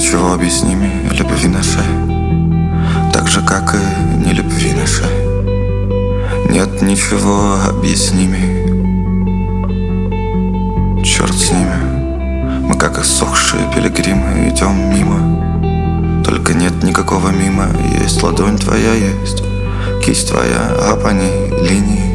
ничего объясними любви нашей, так же, как и не любви нашей. Нет ничего объясними. Черт с ними. Мы, как иссохшие пилигримы, идем мимо. Только нет никакого мимо. Есть ладонь твоя, есть кисть твоя, а по ней линии.